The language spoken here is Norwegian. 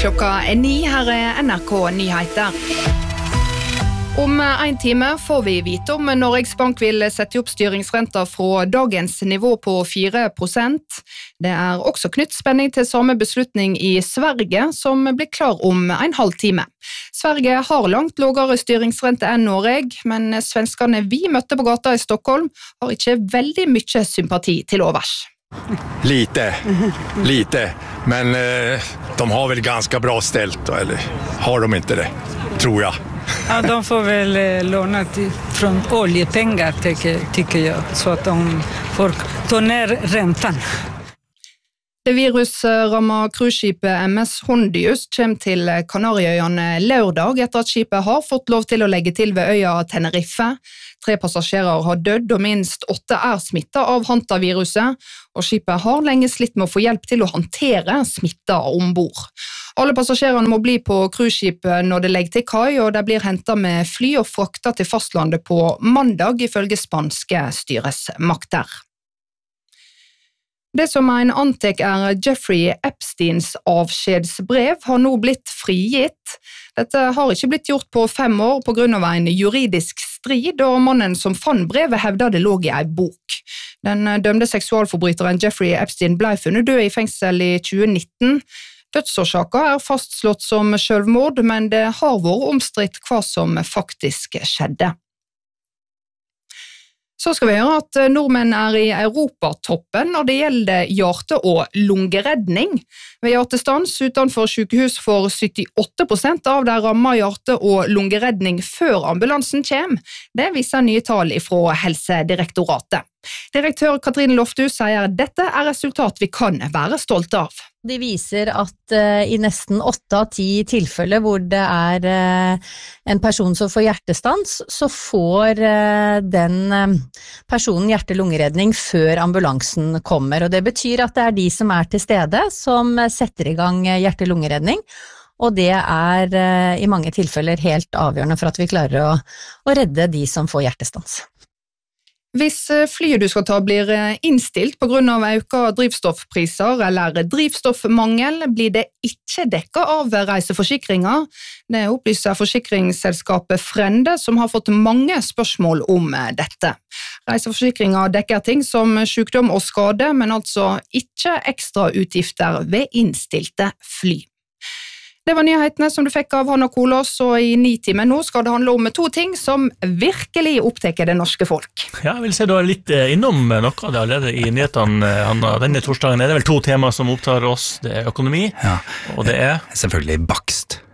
Klokka 9, her NRK Nyheter. Om en time får vi vite om Norges Bank vil sette opp styringsrenta fra dagens nivå på 4%. Det også knytt spenning til samme beslutning i Sverige, som blir klar om en halv time. Sverige har langt lavere styringsrente enn Norge, men svenskene vi møtte på gata i Stockholm har ikke veldig mye sympati til overs. Lite, men de har väl ganska bra ställt, eller har de inte det, tror jag. Ja, de får väl låna från oljepengar tycker jag, så att de får ta ner räntan. Det virusramma cruiseskipet MS Hondius kommer til Kanarieøyene lørdag etter at skipet har fått lov til å legge til ved øya Tenerife. 3 passasjerer har dødd og minst 8 smittet av hantaviruset, og skipet har lenge slitt med å få hjelp til å håndtere smitta ombord. Alle passasjerene må bli på cruiseskipet når det legger til kai, og de blir hentet med fly og fraktet til fastlandet på mandag ifølge spanske styresmakter. Det som en antek Jeffrey Epsteins avskjedsbrev har nå blitt frigitt. Dette har ikke blitt gjort på 5 år på grunn av en juridisk strid, og mannen som fant brevet hevder det lå i en bok. Den dømte seksualforbryteren Jeffrey Epstein ble funnet død i fengsel i 2019. Dødsårsaken fastslått som selvmord, men det har vært omstridt hva som faktisk skjedde. Så skal vi høre at nordmenn i Europatoppen når det gjelder hjerte- og lungeredning. Ved hjertestans utenfor sykehus får 78% av de rammet hjerte- og lungeredning før ambulansen kommer. Det viser nye tall fra Helsedirektoratet. Direktør Katrine Lofthus sier dette resultat vi kan være stolte av. De viser at i nesten 8 av 10 tilfeller hvor det en person som får hjertestans, så får den personen hjerte-lungeredning før ambulansen kommer. Og det betyr at det de som til stede som setter i gang hjerte-lungeredning, og det i mange tilfeller helt avgjørende for at vi klarer å redde de som får hjertestans. Hvis flyet du skal ta blir innstilt på grunn av økte drivstoffpriser eller drivstoffmangel, blir det ikke dekket av reiseforsikringer. Det opplyser forsikringsselskapet Frende, som har fått mange spørsmål om dette. Reiseforsikringer dekker ting som sykdom og skade, men altså ikke ekstra utgifter ved innstilte fly. Det var nyhetene som du fikk av Hanna Kolås, og i 9 timer nå skal det handle om 2 ting som virkelig opptekker det norske folk. Ja, jeg vil si du litt innom noe av det allerede i nyhetene, Hanna. Denne torsdagen det vel 2 tema som opptar oss. Det økonomi, og det selvfølgelig bakst.